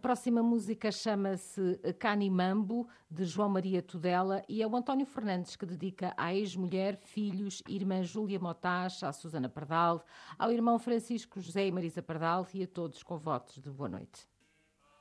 próxima música chama-se Canimambo, de João Maria Tudela, e é o António Fernandes que dedica à ex-mulher, filhos, irmã Júlia Motaz, à Susana Pardal, ao irmão Francisco José e Marisa Pardal e a todos com votos de boa noite.